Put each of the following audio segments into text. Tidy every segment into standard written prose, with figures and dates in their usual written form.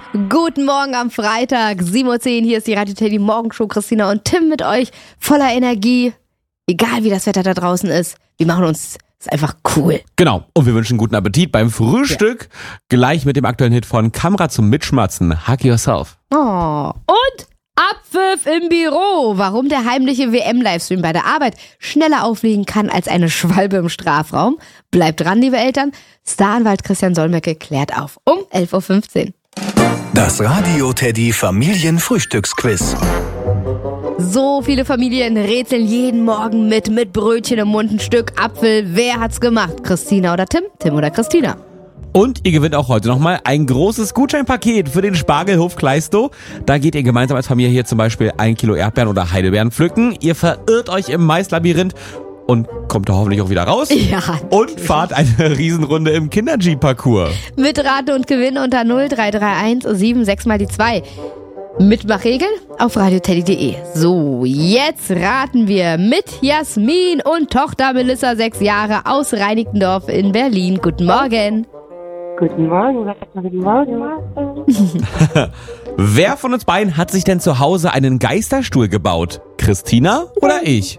Guten Morgen am Freitag, 7:10 Uhr. Hier ist die Radio Teddy Morgenshow. Christina und Tim mit euch, voller Energie. Egal wie das Wetter da draußen ist, wir machen uns, ist einfach cool. Genau, und wir wünschen guten Appetit beim Frühstück. Ja. Gleich mit dem aktuellen Hit von Kamra zum Mitschmatzen, Hug Yourself. Oh, und Abpfiff im Büro. Warum der heimliche WM-Livestream bei der Arbeit schneller auflegen kann als eine Schwalbe im Strafraum. Bleibt dran, liebe Eltern. Staranwalt Christian Solmecke klärt auf um 11:15 Uhr. Das Radio Teddy Familienfrühstücksquiz. So viele Familien rätseln jeden Morgen mit Brötchen im Mund, ein Stück Apfel. Wer hat's gemacht? Christina oder Tim? Tim oder Christina? Und ihr gewinnt auch heute nochmal ein großes Gutscheinpaket für den Spargelhof Kleistow. Da geht ihr gemeinsam als Familie hier zum Beispiel 1 Kilo Erdbeeren oder Heidelbeeren pflücken. Ihr verirrt euch im Maislabyrinth und kommt da hoffentlich auch wieder raus. Ja. Und fahrt eine Riesenrunde im Kinder-G-Parcours. Mit Rate und Gewinn unter 0331 76 mal die 2. Mitmachregeln auf radioteddy.de. So, jetzt raten wir mit Jasmin und Tochter Melissa, 6 Jahre, aus Reinickendorf in Berlin. Guten Morgen. Guten Morgen, guten Morgen. Wer von uns beiden hat sich denn zu Hause einen Geisterstuhl gebaut? Christina oder ich?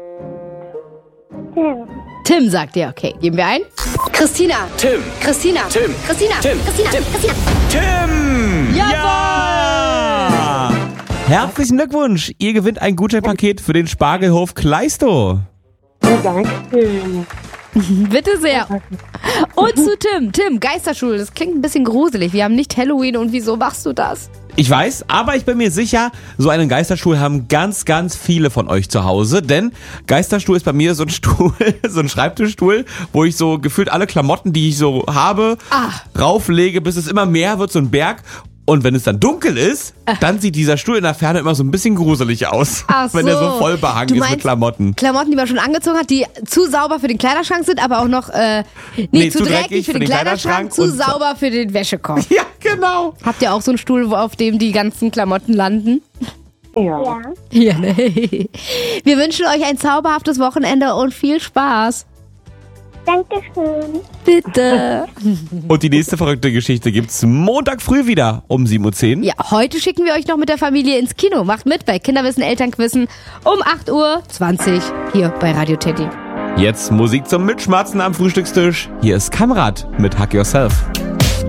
Tim sagt ja, okay. Geben wir ein? Christina. Tim. Christina. Tim. Christina. Tim. Christina. Tim. Christina. Tim! Jawohl! Ja! Herzlichen Glückwunsch! Ihr gewinnt ein Gutscheinpaket für den Spargelhof Kleistow. Dankeschön. Bitte sehr. Und zu Tim. Tim, Geisterstuhl, das klingt ein bisschen gruselig. Wir haben nicht Halloween und wieso machst du das? Ich weiß, aber ich bin mir sicher, so einen Geisterstuhl haben ganz, ganz viele von euch zu Hause, denn Geisterstuhl ist bei mir so ein Stuhl, so ein Schreibtischstuhl, wo ich so gefühlt alle Klamotten, die ich so habe, rauflege, bis es immer mehr wird, so ein Berg. Und wenn es dann dunkel ist, dann sieht dieser Stuhl in der Ferne immer so ein bisschen gruselig aus, wenn er so voll behangen ist mit Klamotten. Klamotten, die man schon angezogen hat, die zu sauber für den Kleiderschrank sind, aber auch noch zu dreckig für den Kleiderschrank, zu sauber für den Wäschekorb. Ja, genau. Habt ihr auch so einen Stuhl, auf dem die ganzen Klamotten landen? Ja. Ja, ne? Wir wünschen euch ein zauberhaftes Wochenende und viel Spaß. Dankeschön. Bitte. Und die nächste verrückte Geschichte gibt's Montag früh wieder um 7:10 Uhr. Ja, heute schicken wir euch noch mit der Familie ins Kino. Macht mit bei Kinderwissen, Elternquissen um 8:20 Uhr hier bei Radio Teddy. Jetzt Musik zum Mitschmatzen am Frühstückstisch. Hier ist Kamrat mit Hug Yourself.